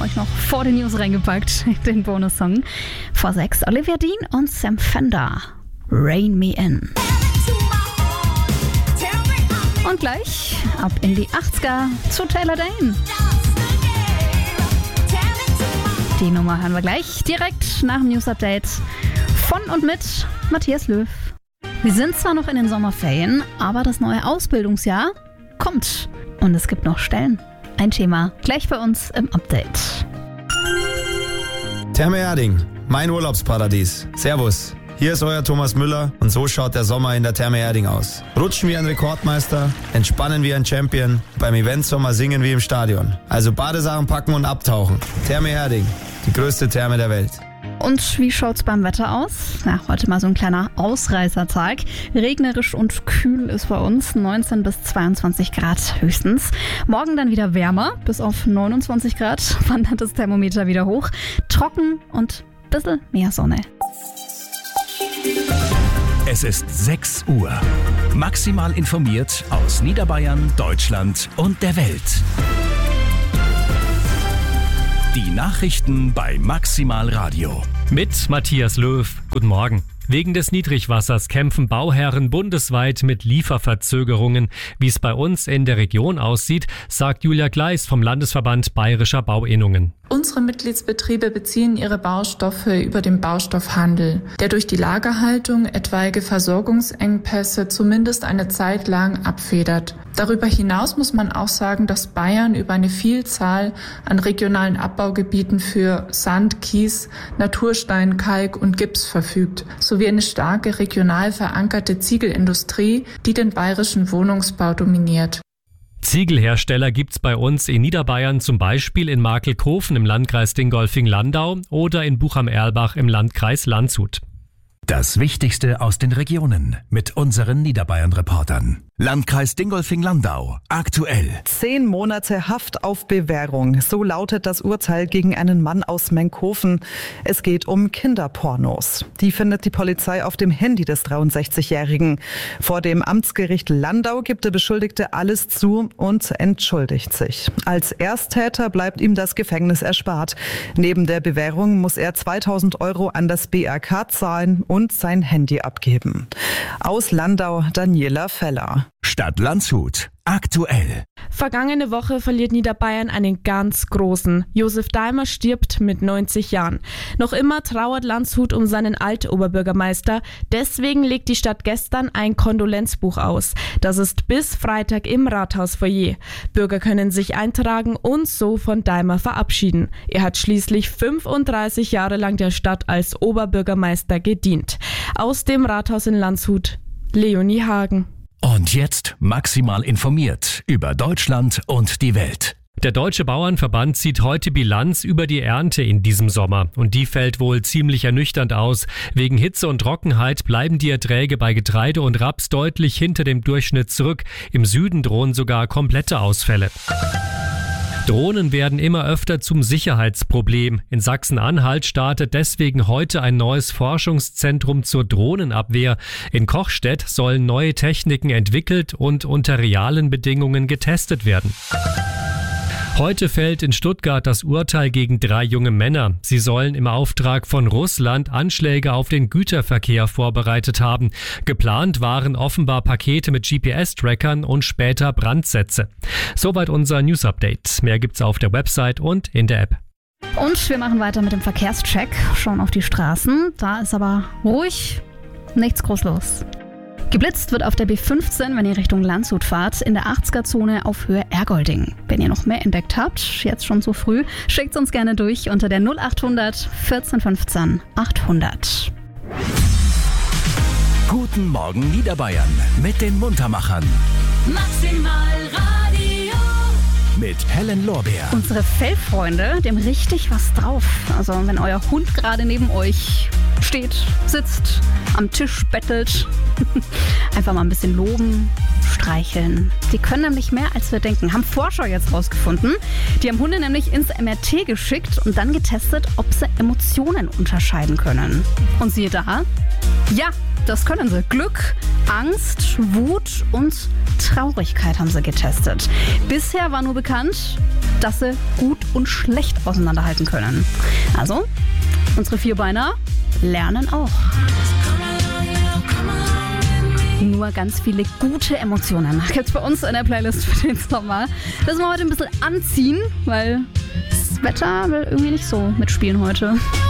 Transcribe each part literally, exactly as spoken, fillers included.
euch noch vor den News reingepackt, den Bonussong. Vor sechs Olivia Dean und Sam Fender. Rain Me In. Und gleich ab in die achtziger zu Taylor Dayne. Die Nummer hören wir gleich direkt nach dem News-Update von und mit Matthias Löw. Wir sind zwar noch in den Sommerferien, aber das neue Ausbildungsjahr kommt. Und es gibt noch Stellen. Ein Thema gleich bei uns im Update. Therme Erding, mein Urlaubsparadies. Servus. Hier ist euer Thomas Müller und so schaut der Sommer in der Therme Erding aus. Rutschen wie ein Rekordmeister, entspannen wie ein Champion, beim Eventsommer singen wie im Stadion. Also Badesachen packen und abtauchen. Therme Erding, die größte Therme der Welt. Und wie schaut's beim Wetter aus? Na, heute mal so ein kleiner Ausreißertag. Regnerisch und kühl ist bei uns, neunzehn bis zweiundzwanzig Grad höchstens. Morgen dann wieder wärmer, bis auf neunundzwanzig Grad wandert das Thermometer wieder hoch. Trocken und ein bisschen mehr Sonne. Es ist sechs Uhr. Maximal informiert aus Niederbayern, Deutschland und der Welt. Die Nachrichten bei Maximal Radio. Mit Matthias Löw. Guten Morgen. Wegen des Niedrigwassers kämpfen Bauherren bundesweit mit Lieferverzögerungen. Wie es bei uns in der Region aussieht, sagt Julia Gleis vom Landesverband Bayerischer Bauinnungen. Unsere Mitgliedsbetriebe beziehen ihre Baustoffe über den Baustoffhandel, der durch die Lagerhaltung etwaige Versorgungsengpässe zumindest eine Zeit lang abfedert. Darüber hinaus muss man auch sagen, dass Bayern über eine Vielzahl an regionalen Abbaugebieten für Sand, Kies, Naturstein, Kalk und Gips verfügt, sowie eine starke regional verankerte Ziegelindustrie, die den bayerischen Wohnungsbau dominiert. Ziegelhersteller gibt's bei uns in Niederbayern, zum Beispiel in Markelkofen im Landkreis Dingolfing-Landau oder in Bucham-Erlbach im Landkreis Landshut. Das Wichtigste aus den Regionen mit unseren Niederbayern-Reportern. Landkreis Dingolfing-Landau. Aktuell. Zehn Monate Haft auf Bewährung. So lautet das Urteil gegen einen Mann aus Menkhofen. Es geht um Kinderpornos. Die findet die Polizei auf dem Handy des dreiundsechzigjährigen. Vor dem Amtsgericht Landau gibt der Beschuldigte alles zu und entschuldigt sich. Als Ersttäter bleibt ihm das Gefängnis erspart. Neben der Bewährung muss er zweitausend Euro an das B R K zahlen und sein Handy abgeben. Aus Landau Daniela Feller. Stadt Landshut. Aktuell. Vergangene Woche verliert Niederbayern einen ganz großen. Josef Daimer stirbt mit neunzig Jahren. Noch immer trauert Landshut um seinen Altoberbürgermeister. Deswegen legt die Stadt gestern ein Kondolenzbuch aus. Das ist bis Freitag im Rathausfoyer. Bürger können sich eintragen und so von Daimer verabschieden. Er hat schließlich fünfunddreißig Jahre lang der Stadt als Oberbürgermeister gedient. Aus dem Rathaus in Landshut, Leonie Hagen. Und jetzt maximal informiert über Deutschland und die Welt. Der Deutsche Bauernverband zieht heute Bilanz über die Ernte in diesem Sommer. Und die fällt wohl ziemlich ernüchternd aus. Wegen Hitze und Trockenheit bleiben die Erträge bei Getreide und Raps deutlich hinter dem Durchschnitt zurück. Im Süden drohen sogar komplette Ausfälle. Drohnen werden immer öfter zum Sicherheitsproblem. In Sachsen-Anhalt startet deswegen heute ein neues Forschungszentrum zur Drohnenabwehr. In Kochstedt sollen neue Techniken entwickelt und unter realen Bedingungen getestet werden. Heute fällt in Stuttgart das Urteil gegen drei junge Männer. Sie sollen im Auftrag von Russland Anschläge auf den Güterverkehr vorbereitet haben. Geplant waren offenbar Pakete mit G P S-Trackern und später Brandsätze. Soweit unser News-Update. Mehr gibt's auf der Website und in der App. Und wir machen weiter mit dem Verkehrscheck. Schauen auf die Straßen. Da ist aber ruhig, nichts groß los. Geblitzt wird auf der B fünfzehn, wenn ihr Richtung Landshut fahrt, in der achtziger-Zone auf Höhe Ergolding. Wenn ihr noch mehr entdeckt habt, jetzt schon so früh, schickt uns gerne durch unter der null achthundert vierzehn fünfzehn achthundert. Guten Morgen Niederbayern mit den Muntermachern. Maximal Radio. Mit Helen Lorbeer. Unsere Fellfreunde, die haben richtig was drauf. Also wenn euer Hund gerade neben euch steht, sitzt, am Tisch bettelt, einfach mal ein bisschen loben, streicheln. Die können nämlich mehr, als wir denken. Haben Forscher jetzt rausgefunden. Die haben Hunde nämlich ins M R T geschickt und dann getestet, ob sie Emotionen unterscheiden können. Und siehe da, ja, das können sie. Glück, Angst, Wut und Traurigkeit haben sie getestet. Bisher war nur bekannt, dass sie gut und schlecht auseinanderhalten können. Also, unsere Vierbeiner lernen auch. Nur ganz viele gute Emotionen gibt's bei uns in der Playlist für den Sommer. Lassen wir heute ein bisschen anziehen, weil das Wetter will irgendwie nicht so mitspielen heute.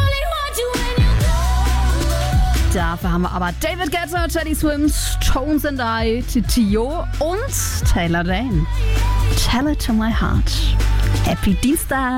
Dafür haben wir aber David Guetta, Teddy Swims, Tones and I, Tio und Taylor Dane. Tell it to my heart. Happy Dienstag!